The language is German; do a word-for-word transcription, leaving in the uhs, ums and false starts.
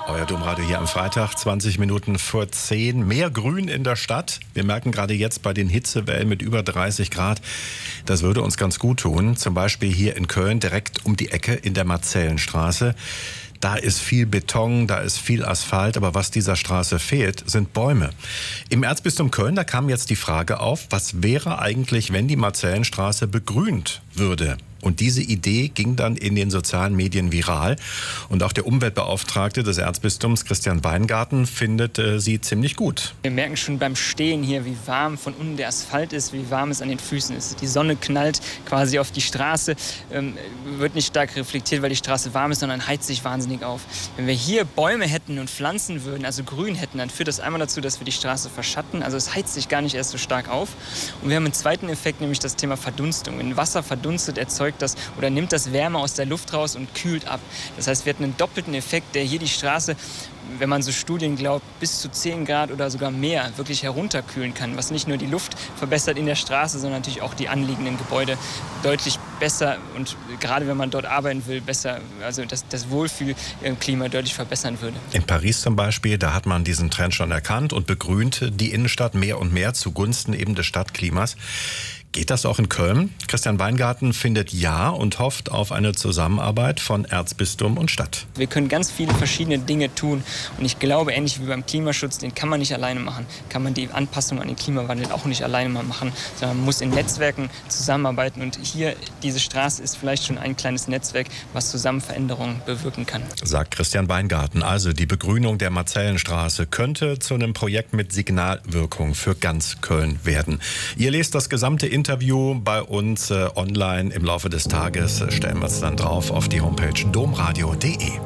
Euer Domradio hier am Freitag, zwanzig Minuten vor zehn. Mehr Grün in der Stadt. Wir merken gerade jetzt bei den Hitzewellen mit über dreißig Grad, das würde uns ganz gut tun. Zum Beispiel hier in Köln, direkt um die Ecke in der Marzellenstraße. Da ist viel Beton, da ist viel Asphalt, aber was dieser Straße fehlt, sind Bäume. Im Erzbistum Köln, da kam jetzt die Frage auf, was wäre eigentlich, wenn die Marzellenstraße begrünt würde? Und diese Idee ging dann in den sozialen Medien viral. Und auch der Umweltbeauftragte des Erzbistums, Christian Weingarten, findet äh, sie ziemlich gut. Wir merken schon beim Stehen hier, wie warm von unten der Asphalt ist, wie warm es an den Füßen ist. Die Sonne knallt quasi auf die Straße, ähm, wird nicht stark reflektiert, weil die Straße warm ist, sondern heizt sich wahnsinnig auf. Wenn wir hier Bäume hätten und pflanzen würden, also grün hätten, dann führt das einmal dazu, dass wir die Straße verschatten. Also es heizt sich gar nicht erst so stark auf. Und wir haben einen zweiten Effekt, nämlich das Thema Verdunstung. Wenn Wasser verdunstet, erzeugt das oder nimmt das Wärme aus der Luft raus und kühlt ab. Das heißt, wir hatten einen doppelten Effekt, der hier die Straße, wenn man so Studien glaubt, bis zu zehn Grad oder sogar mehr wirklich herunterkühlen kann, was nicht nur die Luft verbessert in der Straße, sondern natürlich auch die anliegenden Gebäude deutlich besser und gerade wenn man dort arbeiten will, besser, also das, das Wohlfühlklima deutlich verbessern würde. In Paris zum Beispiel, da hat man diesen Trend schon erkannt und begrünt die Innenstadt mehr und mehr zugunsten eben des Stadtklimas. Geht das auch in Köln? Christian Weingarten findet ja und hofft auf eine Zusammenarbeit von Erzbistum und Stadt. Wir können ganz viele verschiedene Dinge tun und ich glaube, ähnlich wie beim Klimaschutz, den kann man nicht alleine machen. Kann man die Anpassung an den Klimawandel auch nicht alleine mal machen, sondern man muss in Netzwerken zusammenarbeiten und hier, diese Straße ist vielleicht schon ein kleines Netzwerk, was zusammen Veränderungen bewirken kann. Sagt Christian Weingarten. Also die Begrünung der Marzellenstraße könnte zu einem Projekt mit Signalwirkung für ganz Köln werden. Ihr lest das gesamte Interview Interview bei uns äh, online im Laufe des Tages. Stellen wir es dann drauf auf die Homepage domradio punkt de.